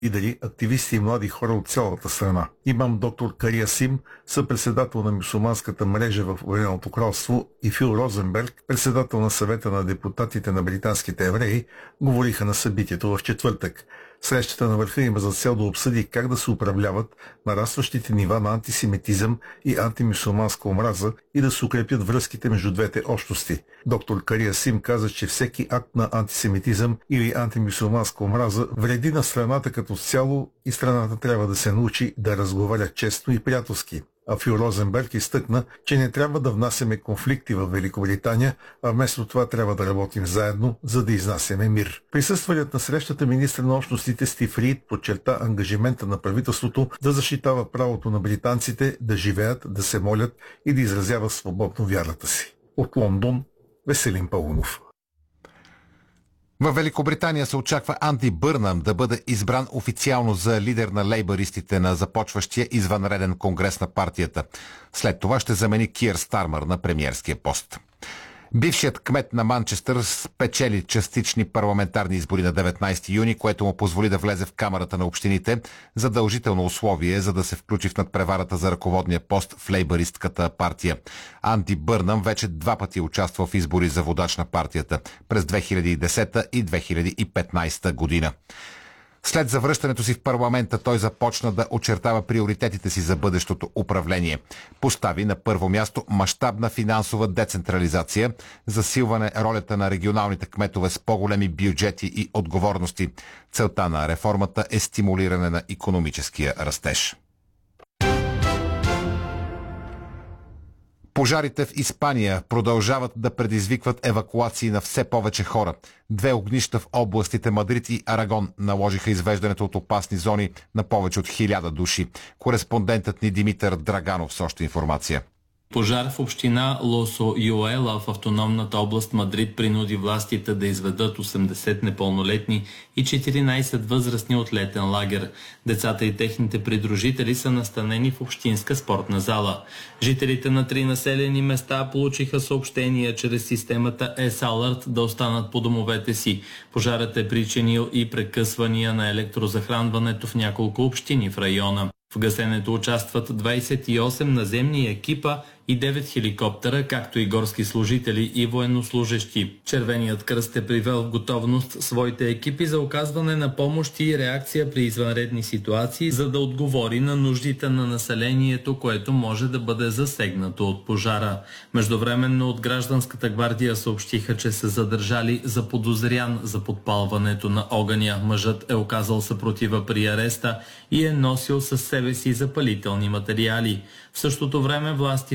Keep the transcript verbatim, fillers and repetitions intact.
лидери, активисти и млади хора от цялата страна. Имам доктор Кария Сим, съпредседател на мюсюлманската мрежа в Обединеното кралство, и Фил Розенберг, председател на съвета на депутатите на британските евреи, говориха на събитието в четвъртък. Срещата на върха има за цел да обсъди как да се управляват нарастващите нива на антисемитизъм и антимюсюлманска омраза и да се укрепят връзките между двете общности. Доктор Кария Сим каза, че всеки акт на антисемитизъм или антимюсюлманска омраза вреди на страната като цяло и страната трябва да се научи да разговаря честно и приятелски. А Фил Розенберг изтъкна, че не трябва да внасяме конфликти в Великобритания, а вместо това трябва да работим заедно, за да изнасяме мир. Присъствалият на срещата министър на общностите Стив Рийд подчерта ангажимента на правителството да защитава правото на британците да живеят, да се молят и да изразяват свободно вярата си. От Лондон, Веселин Паунов. В Великобритания се очаква Анди Бърнам да бъде избран официално за лидер на лейбъристите на започващия извънреден конгрес на партията. След това ще замени Киър Стармър на премиерския пост. Бившият кмет на Манчестър спечели частични парламентарни избори на деветнайсети юни, което му позволи да влезе в Камарата на общините, задължително условие, за да се включи в надпреварата за ръководния пост в лейбъристката партия. Анди Бърнам вече два пъти участва в избори за водач на партията през две хиляди и десета и две хиляди и петнайсета година. След завръщането си в парламента той започна да очертава приоритетите си за бъдещото управление. Постави на първо място мащабна финансова децентрализация, засилване ролята на регионалните кметове с по-големи бюджети и отговорности. Целта на реформата е стимулиране на икономическия растеж. Пожарите в Испания продължават да предизвикват евакуации на все повече хора. Две огнища в областите Мадрид и Арагон наложиха извеждането от опасни зони на повече от хиляда души. Кореспондентът ни Димитър Драганов с още информация. Пожар в община Лосо Юела в автономната област Мадрид принуди властите да изведат осемдесет непълнолетни и четиринайсет възрастни от летен лагер. Децата и техните придружители са настанени в общинска спортна зала. Жителите на три населени места получиха съобщения чрез системата S-Alert да останат по домовете си. Пожарът е причинил и прекъсвания на електрозахранването в няколко общини в района. В гасенето участват двайсет и осем наземни екипа и девет хеликоптера, както и горски служители и военнослужещи. Червеният кръст е привел в готовност своите екипи за оказване на помощ и реакция при извънредни ситуации, за да отговори на нуждите на населението, което може да бъде засегнато от пожара. Междувременно от гражданската гвардия съобщиха, че са задържали заподозрян за подпалването на огъня. Мъжът е оказал съпротива при ареста и е носил със себе си запалителни материали. В същото време власти